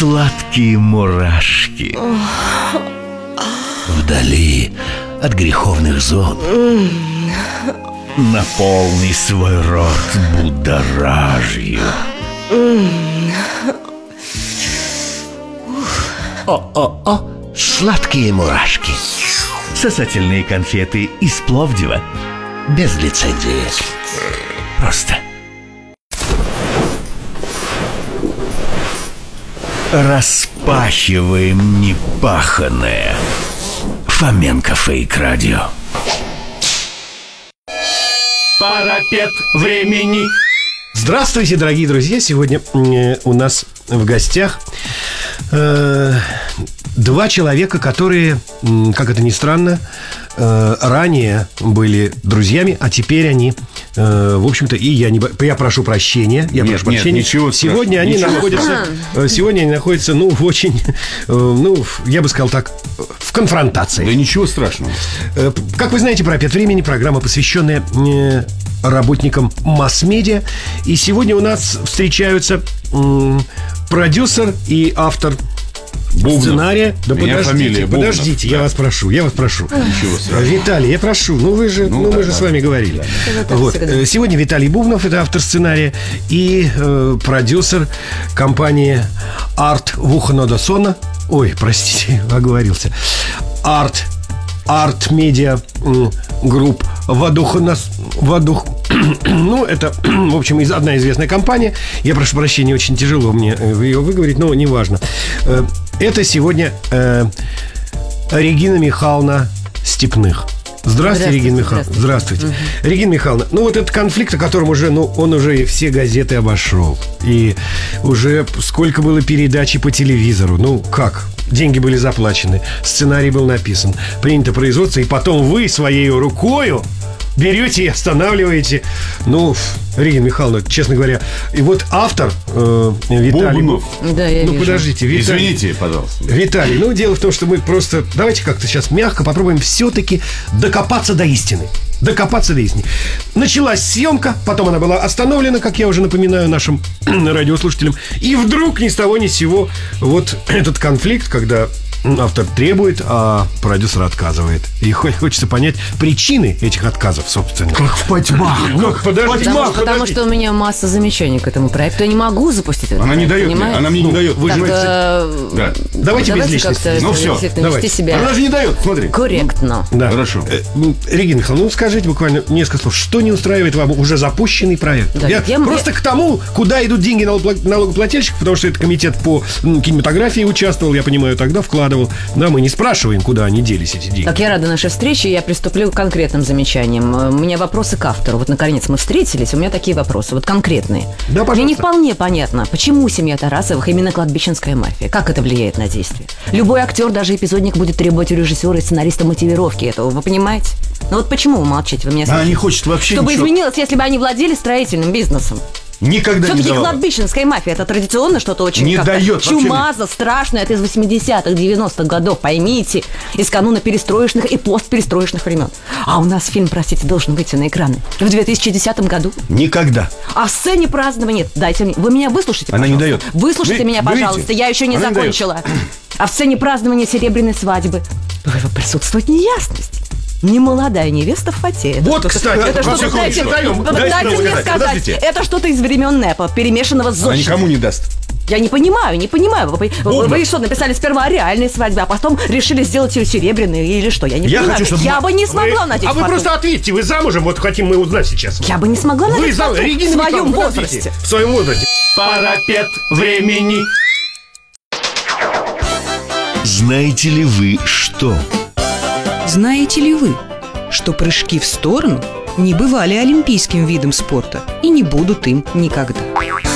сладкие мурашки. Вдали от греховных зон. Наполни свой рот будоражью. О-о-о, сладкие мурашки. Сосательные конфеты из Пловдива. Без лицензии. Просто. Распахиваем непаханное. Фоменко Фейк Радио. Парапет времени. Здравствуйте, дорогие друзья. Сегодня у нас в гостях два человека, которые, как это ни странно, ранее были друзьями, а теперь они, в общем-то, и я прошу прощения. Прошу прощения. Сегодня они находятся, в очень, я бы сказал так, в конфронтации. Да ничего страшного. Как вы знаете, «Парапет времени» — программа, посвященная работникам масс-медиа. И сегодня у нас встречаются продюсер и автор Бубнов. Сценария. Да подождите, я вас прошу. Ничего страшного. Виталий, я прошу. Мы же с вами говорили. Вот. Сегодня Виталий Бубнов, это автор сценария, и продюсер компании Арт Вуханодосона. Ой, простите, оговорился. Арт Медиа Групп Вадух. Это, в общем, одна известная компания. Я прошу прощения, очень тяжело мне ее выговорить, но неважно. Это сегодня Регина Михайловна Степных. Здравствуйте, Регина Михайловна. Здравствуйте. Регина Михайловна, этот конфликт, о котором он уже все газеты обошел. И уже сколько было передач по телевизору. Как? Деньги были заплачены, сценарий был написан, принято производство, и потом вы своей рукою берете и останавливаете. Регина Михайловна, честно говоря. И вот автор Виталий Бубнов. Да, я вижу. Подождите, Виталий. Извините, пожалуйста. Виталий, дело в том, что мы просто... Давайте как-то сейчас мягко попробуем все-таки докопаться до истины. Началась съемка, потом она была остановлена, как я уже напоминаю нашим радиослушателям. И вдруг ни с того ни с сего вот этот конфликт, когда автор требует, а продюсер отказывает. И хочется понять причины этих отказов, собственно. Как в потьмах. Потому что у меня масса замечаний к этому проекту. Я не могу запустить этот проект. Она мне не дает. Давайте без личности. Все, вести себя. Она же не дает, смотри. Корректно. Да. Хорошо. Регина Михайловна, скажите буквально несколько слов. Что не устраивает вам уже запущенный проект? К тому, куда идут деньги налогоплательщиков, потому что это комитет по кинематографии участвовал, я понимаю, тогда вкладывал. Да, мы не спрашиваем, куда они делись, эти деньги. Так, я рада нашей встрече. Я приступлю к конкретным замечаниям. У меня вопросы к автору. Вот, наконец, мы встретились. У меня такие вопросы, конкретные. Да, пожалуйста. Мне не вполне понятно, почему семья Тарасовых именно кладбищенская мафия. Как это влияет на действие? Любой актер, даже эпизодник, будет требовать у режиссера и сценариста мотивировки этого. Вы понимаете? Почему вы молчите? Вы меня слышите? Она не хочет вообще Чтобы изменилось, если бы они владели строительным бизнесом. Никогда все-таки не давала. Кладбищенская мафия — это традиционно что-то очень не дает чумазо, страшное. Это из 80-х, 90-х годов, поймите. Из кануна перестроечных и постперестроечных времен. А у нас фильм, простите, должен выйти на экраны в 2010 году. Никогда. А в сцене празднования... Дайте мне... Вы меня выслушайте, Она пожалуйста. не дает. Выслушайте меня, пожалуйста. Я еще не закончила. А в сцене празднования серебряной свадьбы присутствует неясность. Немолодая невеста в фате. Кстати, это что-то, дайте мне сказать. Это что-то из времен НЭПа, перемешанного с ЗОЖ. Она никому не даст. Я не понимаю. Вы что, написали сперва о реальной свадьбе, а потом решили сделать ее серебряной или что? Я не понимаю. Я бы не смогла надеть фату. А вы просто ответьте, вы замужем? хотим мы узнать сейчас. Я бы не смогла надеть фату в своем возрасте. В своем возрасте. Парапет времени. Знаете ли вы что? Знаете ли вы, что прыжки в сторону не бывали олимпийским видом спорта и не будут им никогда?